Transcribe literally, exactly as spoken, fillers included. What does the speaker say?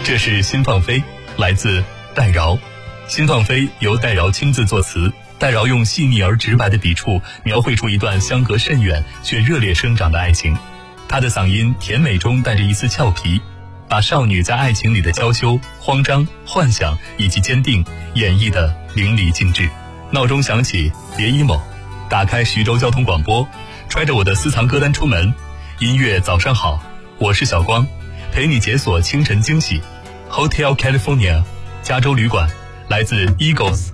这是心放飞，来自戴饶。心放飞由戴饶亲自作词，戴饶用细腻而直白的笔触描绘出一段相隔甚远却热烈生长的爱情。他的嗓音甜美中带着一丝俏皮，把少女在爱情里的娇羞、慌张、幻想以及坚定演绎得淋漓尽致。闹钟响起，别 emo， 打开徐州交通广播，揣着我的私藏歌单出门。音乐早上好，我是小光，陪你解锁清晨惊喜。Hotel California， 加州旅馆，来自 Eagles。